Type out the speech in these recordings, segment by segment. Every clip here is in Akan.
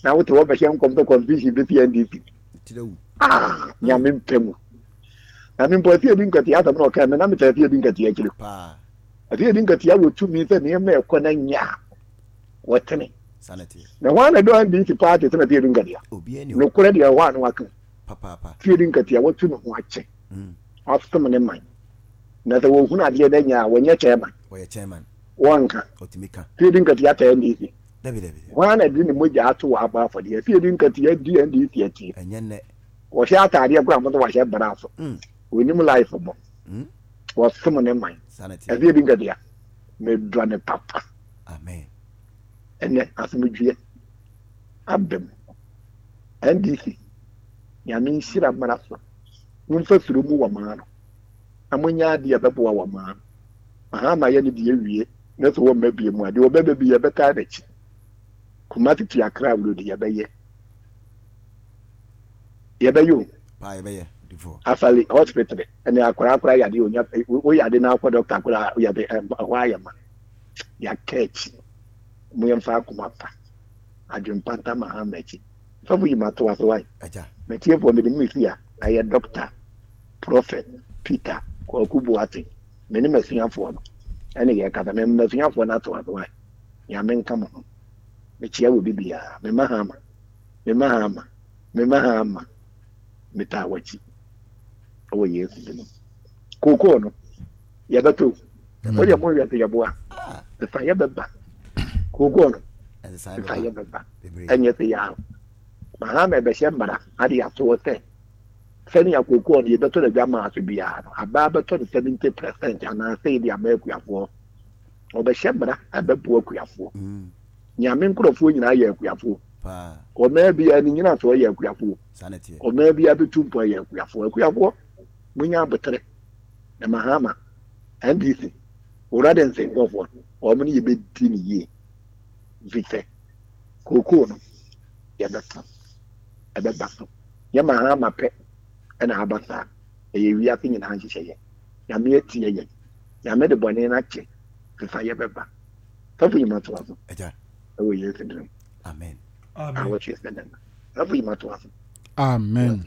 na wote wo be hye nkomto confusion be PNDC nyame mpemu na me mpo tie bi nkati ata no ka me na me tie bi nkati akire pa tie bi nkati awo tumi se ne me ekọ na nya wotene sanity na wana do andi ti party tena tie bi nkati obi eni no kure dia wa no aka papa tie bi nkati awo tu no ho ache after me man na the wo huna die da nya wonye chairman wanka otimika tie bi nkati ata ndi David wana di ne moja ato wa aba for die tie bi nkati adi ndi tie tie enyenne wo hye atade akura mo to wa hye braso onim life mo was someone mind sanity as you think that me dwane papa amen ene asumdue abem ndc nyame shira maraso mumfa suru mu wa maano amonya ade abebo wa maano aha ma ye ne de awie na so wo mabie mu ade obebe bi ye beka dachi kumati ti akra wuro de ye beye pa ye beye before afali hospital ene akra yade onya o yade na akwa doctor akra yade waya ma ya catch mu yemfa akuma pa adwempanta mahamechi fabu yimato waswai aja metie for me misia aye doctor prophet Peter Kwakubu ati meni mesiafo no ene ye kata me mesiafo na to waswai ya menka mo mechia wo bibia me mahama meta wachi o Yesu no koko no ya bato o ya mo ya te ya boa the fire baba koko no the fire baba enye te ya mahama be shembara adi ya to te seni ya koko no ye bato le gama aso bia no aba bato 70% ana say dia maku yafo o be shembara ababu akuyafo nyame nkrofo nyina ya akuyafo pa o me bia ni nyina so ya akuyafo sanity o me bia betumpo ya akuyafo munya betre na mahama ndc urade nse ngofo o mu ni ye bedi ni ye vite koko no ya bata ababaso ya mahama pe na abasa ye wi ati nyina hanhye ye ya me etie ye ya me de bone na che fa ye beba tafu yimato aso aja o Yesu din amen amen tafu yimato aso amen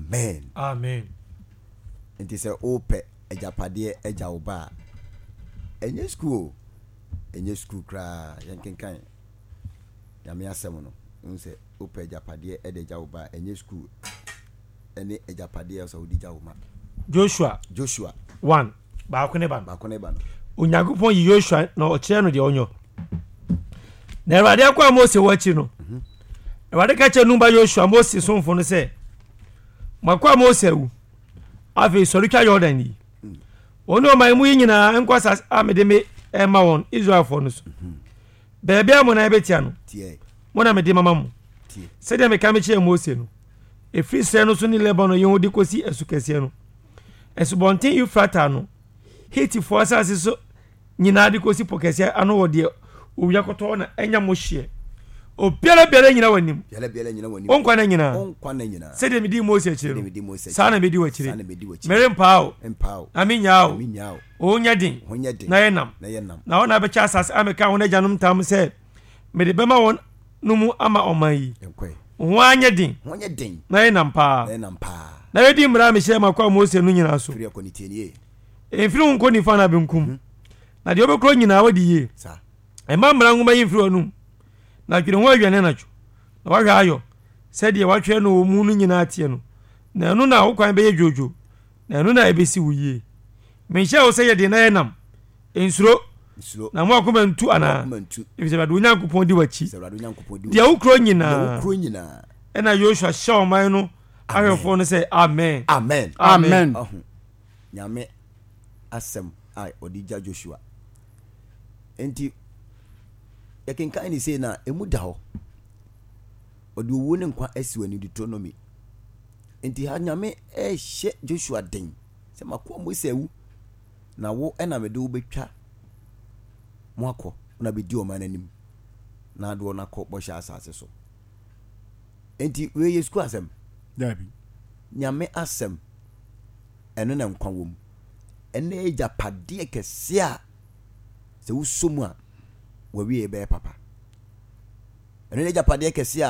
nti sɛ ope ajapade agya wo ba enye school kra yankenkan yame asɛm no nse ope ajapade ede agya wo ba enye school ene ajapade so odi gya wo ma Joshua 1 baako ne ba no Onyankopɔn yi Joshua na ɔkyerɛ no de onyo na Awurade akwa Mose wachi no Awurade ka kyerɛ numba Joshua Mose somfo no sɛ makwa Mose awu afi sorika Jordan ni ono mai mu nyina enkwasa amede me ema won Israel for no so baabi amona ebetia no mona mede mama mu sɛde me ka me kyerɛ Mose no efiri sɛ no so ni Lebanon yehudi kosi asukɛse no esubonten Euphrates no Hitifo asase so nyina de kosi pokɛse ano wode owia kɔtɔ na enya mo hye obiara nyina wanim onkwa na nyina sɛde me di Mose kyerɛ no saa na me di wakyire mere mpao aminyao onya din na yenam na ona be cha asase ameka ho na gyanom tam sɛ me de bema won no mu ama oman yi ho anya din na yenam pa na yedi mra me hye makwa Mose no nyina so efiri unko ni fa na benkum na de obekro nyina wadi ye ema mra ngoma yi firi onum na twire ho awiane na twu na wahwe ayo sɛ de watwe no mu no nyina atie no na enu na wo kwan be ye dwojo na enu na ebesi wuye me hye wo sɛ ye de na yenam ensuro na mo akoma ntu ana ebi sɛ bado Onyankopɔn di wachi de awukro nyina ɛna Joshua hye man no ahwefo no sɛ amen nyame asem ai odija Joshua enti yakenkan ni say na emu da ho odi owo ne nkwa asiwa ni Deuteronomy enti ha nyame hye Joshua den se makwa Mose awu na wo na me de wo betwa mo akọ na be di o man anim na do na kọ bọ sha asase so enti we Yesu asem dabi nyame asem eno na nkwa wom ene eja pade kese a se wo somu a wawie be papa ene eja pade kese